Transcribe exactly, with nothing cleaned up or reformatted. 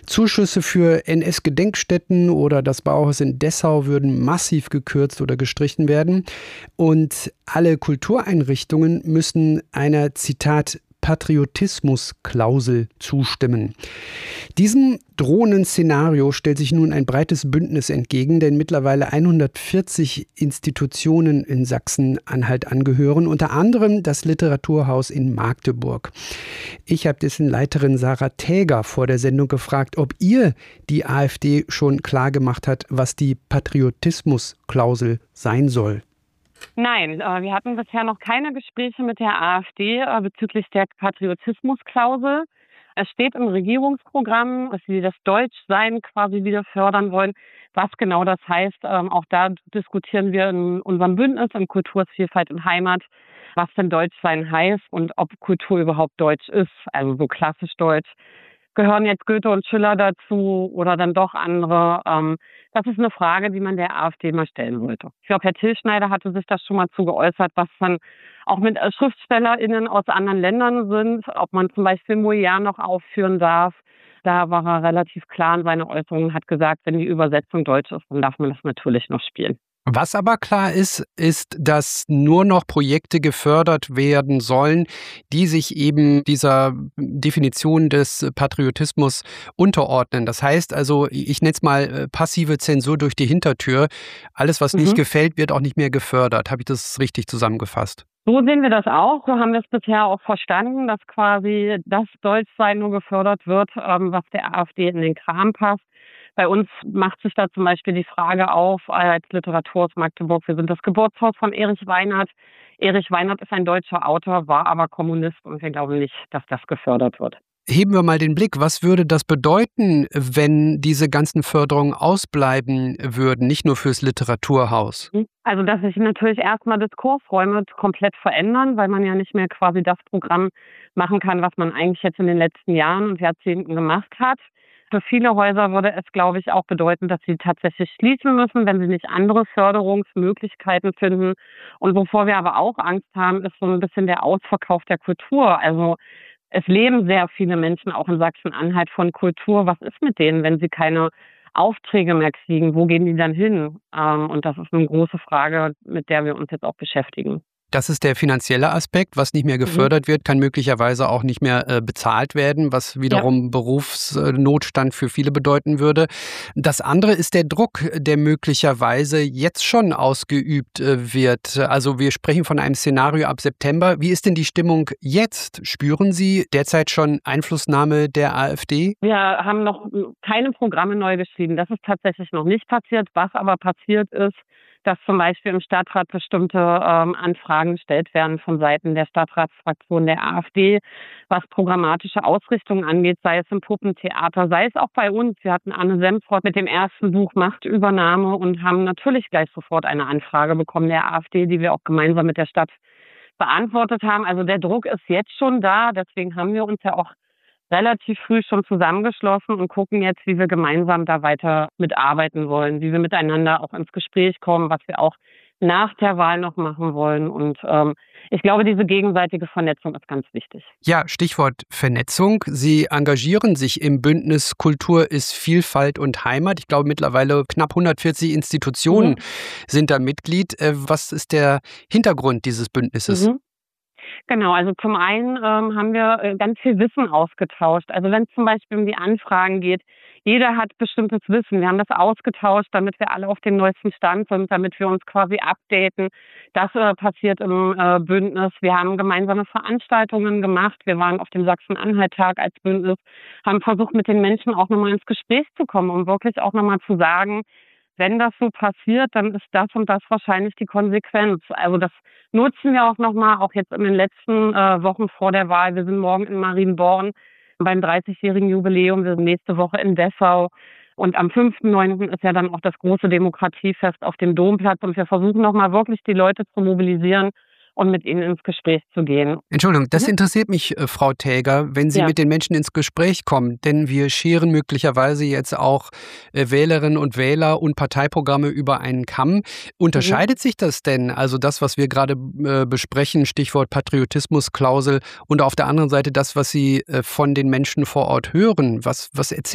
Zuschüsse für N S-Gedenkstätten oder das Bauhaus in Dessau würden massiv gekürzt oder gestrichen werden. Und alle Kultureinrichtungen müssen einer, Zitat, Patriotismusklausel zustimmen. Diesem drohenden Szenario stellt sich nun ein breites Bündnis entgegen, denn mittlerweile hundertvierzig Institutionen in Sachsen-Anhalt angehören, unter anderem das Literaturhaus in Magdeburg. Ich habe dessen Leiterin Sarah Täger vor der Sendung gefragt, ob ihr die AfD schon klargemacht hat, was die Patriotismusklausel sein soll. Nein, wir hatten bisher noch keine Gespräche mit der AfD bezüglich der Patriotismusklausel. Es steht im Regierungsprogramm, dass sie das Deutschsein quasi wieder fördern wollen. Was genau das heißt, auch da diskutieren wir in unserem Bündnis in Kultur ist Vielfalt und Heimat, was denn Deutschsein heißt und ob Kultur überhaupt deutsch ist, also so klassisch deutsch. Gehören jetzt Goethe und Schiller dazu oder dann doch andere? Das ist eine Frage, die man der AfD mal stellen sollte. Ich glaube, Herr Tilschneider hatte sich das schon mal zu geäußert, was dann auch mit SchriftstellerInnen aus anderen Ländern sind, ob man zum Beispiel Molière noch aufführen darf. Da war er relativ klar in seinen Äußerungen, hat gesagt, wenn die Übersetzung deutsch ist, dann darf man das natürlich noch spielen. Was aber klar ist, ist, dass nur noch Projekte gefördert werden sollen, die sich eben dieser Definition des Patriotismus unterordnen. Das heißt also, ich nenne es mal passive Zensur durch die Hintertür. Alles, was mhm. nicht gefällt, wird auch nicht mehr gefördert. Habe ich das richtig zusammengefasst? So sehen wir das auch. So haben wir es bisher auch verstanden, dass quasi das Deutschsein nur gefördert wird, was der AfD in den Kram passt. Bei uns macht sich da zum Beispiel die Frage auf, als Literaturhaus Magdeburg, wir sind das Geburtshaus von Erich Weinert. Erich Weinert ist ein deutscher Autor, war aber Kommunist und wir glauben nicht, dass das gefördert wird. Heben wir mal den Blick. Was würde das bedeuten, wenn diese ganzen Förderungen ausbleiben würden, nicht nur fürs Literaturhaus? Also, dass sich natürlich erstmal Diskursräume komplett verändern, weil man ja nicht mehr quasi das Programm machen kann, was man eigentlich jetzt in den letzten Jahren und Jahrzehnten gemacht hat. Für viele Häuser würde es, glaube ich, auch bedeuten, dass sie tatsächlich schließen müssen, wenn sie nicht andere Förderungsmöglichkeiten finden. Und wovor wir aber auch Angst haben, ist so ein bisschen der Ausverkauf der Kultur. Also es leben sehr viele Menschen auch in Sachsen-Anhalt von Kultur. Was ist mit denen, wenn sie keine Aufträge mehr kriegen? Wo gehen die dann hin? Und das ist eine große Frage, mit der wir uns jetzt auch beschäftigen. Das ist der finanzielle Aspekt. Was nicht mehr gefördert mhm. wird, kann möglicherweise auch nicht mehr äh, bezahlt werden, was wiederum ja. Berufsnotstand für viele bedeuten würde. Das andere ist der Druck, der möglicherweise jetzt schon ausgeübt äh, wird. Also wir sprechen von einem Szenario ab September. Wie ist denn die Stimmung jetzt? Spüren Sie derzeit schon Einflussnahme der AfD? Wir haben noch keine Programme neu geschrieben. Das ist tatsächlich noch nicht passiert. Was aber passiert ist, dass zum Beispiel im Stadtrat bestimmte ähm, Anfragen gestellt werden von Seiten der Stadtratsfraktion der AfD, was programmatische Ausrichtungen angeht, sei es im Puppentheater, sei es auch bei uns. Wir hatten Anne Semfrott mit dem ersten Buch Machtübernahme und haben natürlich gleich sofort eine Anfrage bekommen der AfD, die wir auch gemeinsam mit der Stadt beantwortet haben. Also der Druck ist jetzt schon da, deswegen haben wir uns ja auch relativ früh schon zusammengeschlossen und gucken jetzt, wie wir gemeinsam da weiter mitarbeiten wollen, wie wir miteinander auch ins Gespräch kommen, was wir auch nach der Wahl noch machen wollen. Und ähm, ich glaube, diese gegenseitige Vernetzung ist ganz wichtig. Ja, Stichwort Vernetzung. Sie engagieren sich im Bündnis Kultur ist Vielfalt und Heimat. Ich glaube, mittlerweile knapp hundertvierzig Institutionen mhm. sind da Mitglied. Was ist der Hintergrund dieses Bündnisses? Mhm. Genau, also zum einen ähm, haben wir äh, ganz viel Wissen ausgetauscht. Also wenn es zum Beispiel um die Anfragen geht, jeder hat bestimmtes Wissen. Wir haben das ausgetauscht, damit wir alle auf dem neuesten Stand sind, damit wir uns quasi updaten. Das äh, passiert im äh, Bündnis. Wir haben gemeinsame Veranstaltungen gemacht. Wir waren auf dem Sachsen-Anhalt-Tag als Bündnis, haben versucht, mit den Menschen auch nochmal ins Gespräch zu kommen, um wirklich auch nochmal zu sagen, wenn das so passiert, dann ist das und das wahrscheinlich die Konsequenz. Also das nutzen wir auch nochmal, auch jetzt in den letzten äh, Wochen vor der Wahl. Wir sind morgen in Marienborn beim dreißigjährigen Jubiläum. Wir sind nächste Woche in Dessau. Und am fünften neunten ist ja dann auch das große Demokratiefest auf dem Domplatz. Und wir versuchen nochmal wirklich die Leute zu mobilisieren und mit ihnen ins Gespräch zu gehen. Entschuldigung, das interessiert mich, äh, Frau Täger, wenn Sie ja. mit den Menschen ins Gespräch kommen. Denn wir scheren möglicherweise jetzt auch äh, Wählerinnen und Wähler und Parteiprogramme über einen Kamm. Unterscheidet mhm. sich das denn, also das, was wir gerade äh, besprechen, Stichwort Patriotismusklausel, und auf der anderen Seite das, was Sie äh, von den Menschen vor Ort hören? Was, was erzählen